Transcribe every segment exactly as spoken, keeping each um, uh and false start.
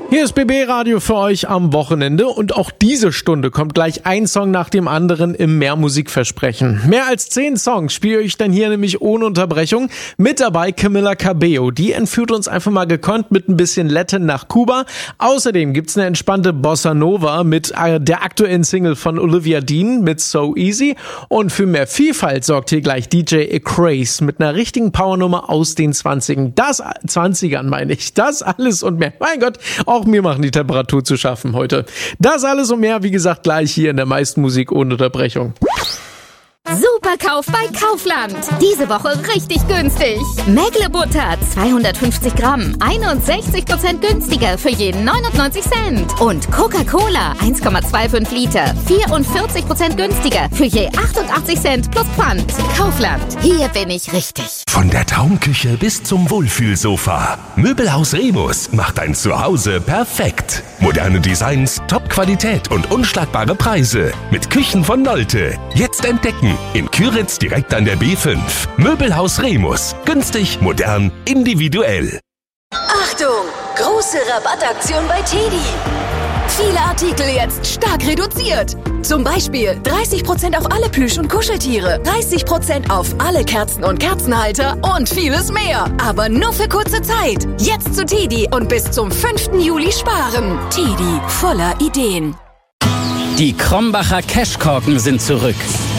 Hier ist B B Radio für euch am Wochenende und auch diese Stunde kommt gleich ein Song nach dem anderen im Mehrmusikversprechen. Mehr als zehn Songs spiele ich dann hier nämlich ohne Unterbrechung. Mit dabei Camila Cabello, die entführt uns einfach mal gekonnt mit ein bisschen Latin nach Kuba. Außerdem gibt's eine entspannte Bossa Nova mit der aktuellen Single von Olivia Dean mit So Easy. Und für mehr Vielfalt sorgt hier gleich D J Acraze mit einer richtigen Powernummer aus den zwanzigern. Das zwanzigern meine ich. Das alles und mehr. Mein Gott, auch mir machen die Temperatur zu schaffen heute. Das alles und mehr, wie gesagt, gleich hier in der meisten Musik ohne Unterbrechung. Superkauf bei Kaufland. Diese Woche richtig günstig. Mägle-Butter zweihundertfünfzig Gramm, einundsechzig Prozent günstiger für jeden neunundneunzig Cent. Und Coca-Cola eins Komma fünfundzwanzig Liter, vierundvierzig Prozent günstiger für je achtundachtzig Cent plus Pfand. Kaufland, hier bin ich richtig. Von der Traumküche bis zum Wohlfühlsofa. Möbelhaus Remus macht dein Zuhause perfekt. Moderne Designs, Top-Qualität und unschlagbare Preise. Mit Küchen von Nolte. Jetzt entdecken. In Küritz direkt an der B fünf. Möbelhaus Remus. Günstig, modern, individuell. Achtung! Große Rabattaktion bei Teddy. Viele Artikel jetzt stark reduziert. Zum Beispiel dreißig Prozent auf alle Plüsch- und Kuscheltiere, dreißig Prozent auf alle Kerzen und Kerzenhalter und vieles mehr. Aber nur für kurze Zeit. Jetzt zu Teddy und bis zum fünften Juli sparen. Teddy, voller Ideen. Die Krombacher Cashkorken sind zurück.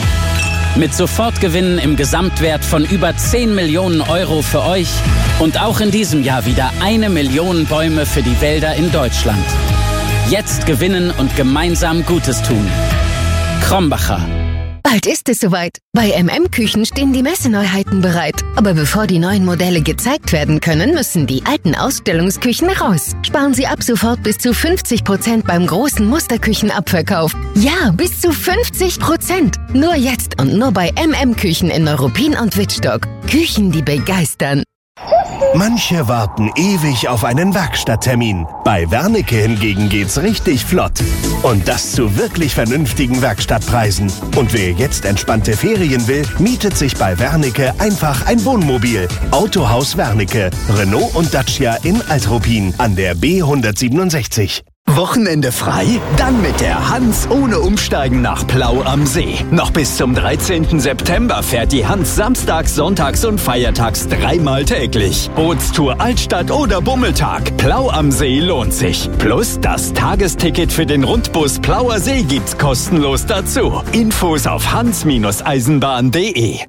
Mit Sofortgewinnen im Gesamtwert von über zehn Millionen Euro für euch und auch in diesem Jahr wieder eine Million Bäume für die Wälder in Deutschland. Jetzt gewinnen und gemeinsam Gutes tun. Krombacher. Bald ist es soweit. Bei M M Küchen stehen die Messeneuheiten bereit. Aber bevor die neuen Modelle gezeigt werden können, müssen die alten Ausstellungsküchen raus. Sparen Sie ab sofort bis zu fünfzig Prozent beim großen Musterküchenabverkauf. Ja, bis zu fünfzig Prozent. Nur jetzt und nur bei M M Küchen in Neuruppin und Wittstock. Küchen, die begeistern. Manche warten ewig auf einen Werkstatttermin. Bei Wernicke hingegen geht's richtig flott. Und das zu wirklich vernünftigen Werkstattpreisen. Und wer jetzt entspannte Ferien will, mietet sich bei Wernicke einfach ein Wohnmobil. Autohaus Wernicke, Renault und Dacia in Altruppin an der B hundertsiebenundsechzig. Wochenende frei? Dann mit der Hans ohne Umsteigen nach Plau am See. Noch bis zum dreizehnten September fährt die Hans samstags, sonntags und feiertags dreimal täglich. Bootstour Altstadt oder Bummeltag. Plau am See lohnt sich. Plus das Tagesticket für den Rundbus Plauer See gibt's kostenlos dazu. Infos auf hans Eisenbahn punkt de.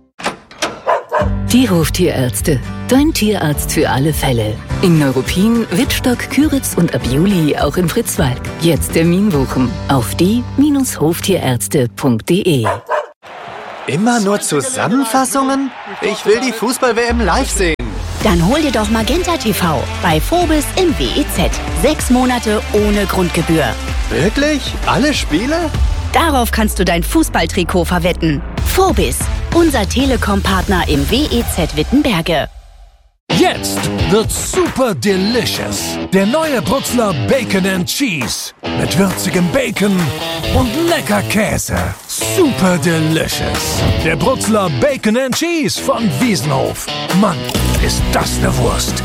Die Hoftierärzte. Dein Tierarzt für alle Fälle. In Neuruppin, Wittstock, Küritz und ab Juli auch in Fritzwald. Jetzt Termin buchen auf die Hoftierärzte punkt de. Immer nur Zusammenfassungen? Ich will die Fußball-W M live sehen. Dann hol dir doch Magenta T V bei Phobis im W E Z. Sechs Monate ohne Grundgebühr. Wirklich? Alle Spiele? Darauf kannst du dein Fußballtrikot verwetten. Phobis, unser Telekom-Partner im W E Z Wittenberge. Jetzt wird's super delicious. Der neue Bruxler Bacon and Cheese. Mit würzigem Bacon und lecker Käse. Super delicious. Der Bruxler Bacon and Cheese von Wiesenhof. Mann, ist das eine Wurst.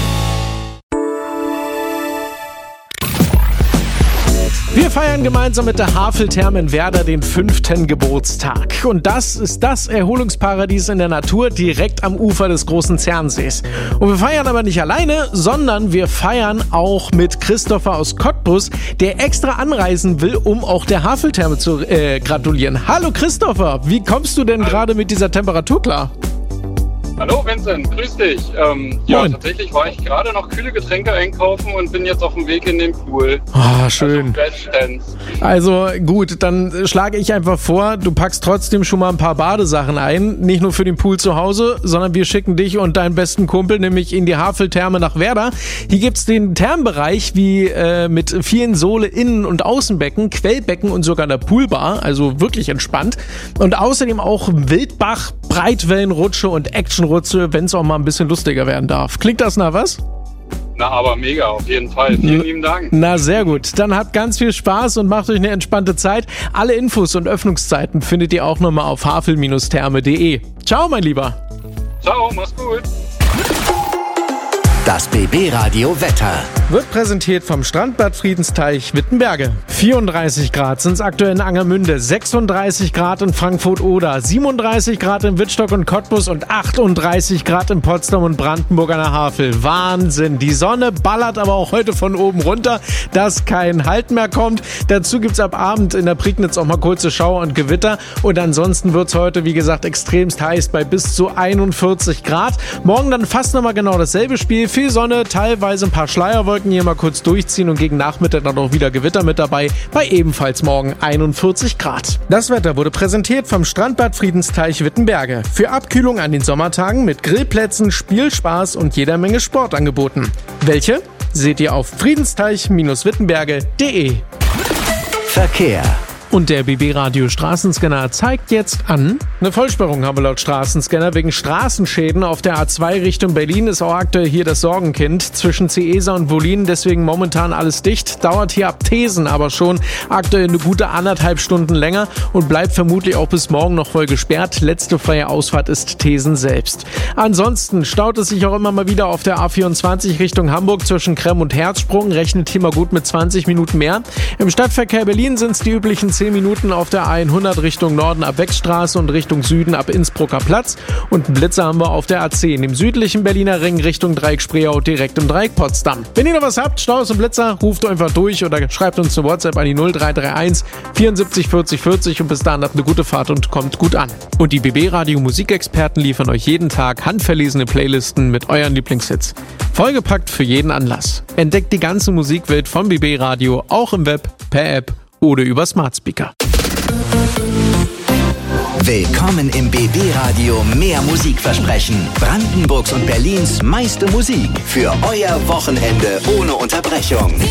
Wir feiern gemeinsam mit der Haveltherme in Werder den fünften Geburtstag. Und das ist das Erholungsparadies in der Natur direkt am Ufer des großen Zernsees. Und wir feiern aber nicht alleine, sondern wir feiern auch mit Christopher aus Cottbus, der extra anreisen will, um auch der Haveltherme zu äh, gratulieren. Hallo Christopher, wie kommst du denn gerade mit dieser Temperatur klar? Hallo Vincent, grüß dich. Ähm, ja, tatsächlich war ich gerade noch kühle Getränke einkaufen und bin jetzt auf dem Weg in den Pool. Ah, schön. Also, also gut, dann schlage ich einfach vor, du packst trotzdem schon mal ein paar Badesachen ein. Nicht nur für den Pool zu Hause, sondern wir schicken dich und deinen besten Kumpel nämlich in die Haveltherme nach Werder. Hier gibt's den Thermenbereich wie äh, mit vielen Sohle, Innen- und Außenbecken, Quellbecken und sogar einer Poolbar. Also wirklich entspannt. Und außerdem auch Wildbach, Breitwellenrutsche und Actionrutsche, wenn es auch mal ein bisschen lustiger werden darf. Klingt das nach was? Na, aber mega, auf jeden Fall. Vielen N- lieben Dank. Na, sehr gut. Dann habt ganz viel Spaß und macht euch eine entspannte Zeit. Alle Infos und Öffnungszeiten findet ihr auch nochmal auf havel Therme punkt de. Ciao, mein Lieber. Ciao, mach's gut. Das B B Radio Wetter. wird präsentiert vom Strandbad Friedensteich Wittenberge. vierunddreißig Grad sind es aktuell in Angermünde, sechsunddreißig Grad in Frankfurt-Oder, siebenunddreißig Grad in Wittstock und Cottbus und achtunddreißig Grad in Potsdam und Brandenburg an der Havel. Wahnsinn! Die Sonne ballert aber auch heute von oben runter, dass kein Halt mehr kommt. Dazu gibt's ab Abend in der Prignitz auch mal kurze Schauer und Gewitter. Und ansonsten wird's heute, wie gesagt, extremst heiß bei bis zu einundvierzig Grad. Morgen dann fast nochmal genau dasselbe Spiel. Viel Sonne, teilweise ein paar Schleierwolken hier mal kurz durchziehen und gegen Nachmittag dann auch wieder Gewitter mit dabei, bei ebenfalls morgen einundvierzig Grad. Das Wetter wurde präsentiert vom Strandbad Friedensteich Wittenberge. Für Abkühlung an den Sommertagen mit Grillplätzen, Spielspaß und jeder Menge Sport angeboten. Welche? Seht ihr auf friedensteich Wittenberge punkt de. Verkehr. Und der B B-Radio Straßenscanner zeigt jetzt an. Eine Vollsperrung haben wir laut Straßenscanner wegen Straßenschäden auf der A zwei Richtung Berlin. Ist auch aktuell hier das Sorgenkind zwischen Ciesa und Wollin. Deswegen momentan alles dicht. Dauert hier ab Thesen aber schon aktuell eine gute anderthalb Stunden länger und bleibt vermutlich auch bis morgen noch voll gesperrt. Letzte freie Ausfahrt ist Thesen selbst. Ansonsten staut es sich auch immer mal wieder auf der A vierundzwanzig Richtung Hamburg zwischen Kremm und Herzsprung. Rechnet hier mal gut mit zwanzig Minuten mehr. Im Stadtverkehr Berlin sind es die üblichen zehn Minuten auf der A hundert Richtung Norden ab Wechstraße und Richtung Süden ab Innsbrucker Platz. Und einen Blitzer haben wir auf der A zehn im südlichen Berliner Ring Richtung Dreieck Spreeau direkt im Dreieck Potsdam. Wenn ihr noch was habt, Staus und Blitzer, ruft einfach durch oder schreibt uns eine WhatsApp an die null drei drei eins vierundsiebzig vierzig vierzig und bis dahin habt eine gute Fahrt und kommt gut an. Und die B B-Radio Musikexperten liefern euch jeden Tag handverlesene Playlisten mit euren Lieblingshits. Vollgepackt für jeden Anlass. Entdeckt die ganze Musikwelt vom B B-Radio auch im Web, per App oder über Smart Speaker. Willkommen im B B-Radio Mehr Musikversprechen. Brandenburgs und Berlins meiste Musik für euer Wochenende ohne Unterbrechung.